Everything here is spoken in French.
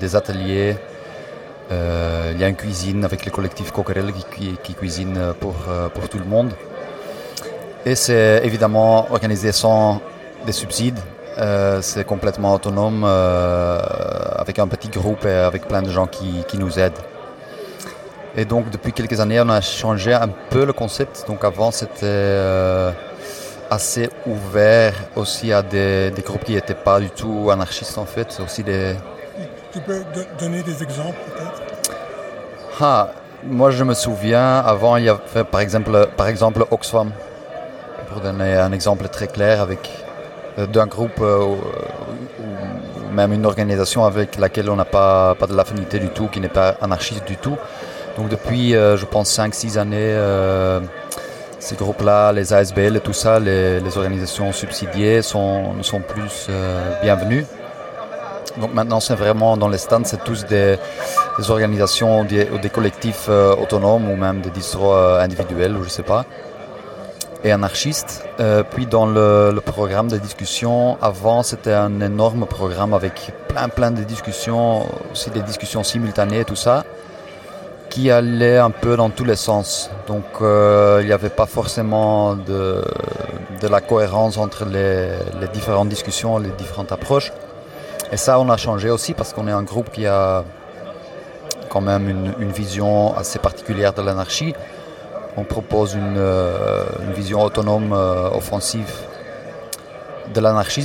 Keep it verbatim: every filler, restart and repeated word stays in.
des ateliers, euh, il y a une cuisine avec le collectif Coquerel qui, qui cuisine pour, pour tout le monde. Et c'est évidemment organisé sans des subsides, euh, c'est complètement autonome, euh, avec un petit groupe et avec plein de gens qui, qui nous aident. Et donc depuis quelques années, on a changé un peu le concept. Donc avant, c'était euh, assez ouvert aussi à des, des groupes qui n'étaient pas du tout anarchistes en fait. Aussi des... Tu peux do- donner des exemples peut-être? Ah, moi je me souviens, avant il y avait par exemple, par exemple Oxfam, pour donner un exemple très clair, avec euh, d'un groupe euh, ou, ou même une organisation avec laquelle on n'a pas, pas de l'affinité du tout, qui n'est pas anarchiste du tout. Donc depuis, euh, je pense, cinq six années, euh, ces groupes-là, les A S B L et tout ça, les, les organisations subsidiées sont, sont plus euh, bienvenues. Donc maintenant, c'est vraiment dans les stands, c'est tous des, des organisations ou des, ou des collectifs euh, autonomes ou même des distros euh, individuels, ou je sais pas, et anarchistes. Euh, puis dans le, le programme de discussion, avant, c'était un énorme programme avec plein plein de discussions, aussi des discussions simultanées et tout ça, qui allait un peu dans tous les sens. Donc euh, il n'y avait pas forcément de, de la cohérence entre les, les différentes discussions, les différentes approches. Et ça, on a changé aussi parce qu'on est un groupe qui a quand même une, une vision assez particulière de l'anarchie. On propose une, euh, une vision autonome, euh, offensive de l'anarchisme.